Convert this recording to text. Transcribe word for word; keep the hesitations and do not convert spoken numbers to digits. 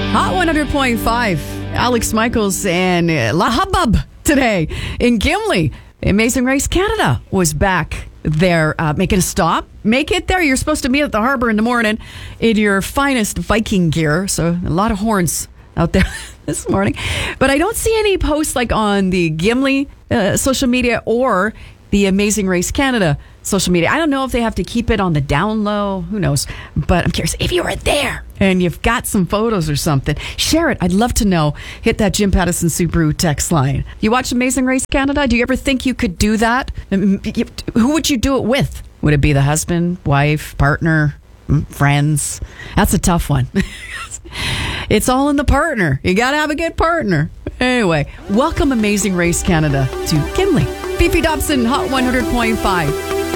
Hot one hundred point five. Alex Michaels and uh, La Hubbub today in Gimli. Amazing Race Canada was back there uh, making a stop. Make it there. You're supposed to meet at the harbor in the morning in your finest Viking gear. So a lot of horns out there this morning. But I don't see any posts like on the Gimli uh, social media or the Amazing Race Canada social media. I don't know if they have to keep it on the down low. Who knows? But I'm curious, if you were there and you've got some photos or something, share it. I'd love to know. Hit that Jim Pattison Subaru text line. You watch Amazing Race Canada? Do you ever think you could do that? Who would you do it with? Would it be the husband, wife, partner, friends? That's a tough one. It's all in the partner. You got to have a good partner. Anyway, welcome Amazing Race Canada to Gimli. Fifi Dobson, Hot one hundred point five.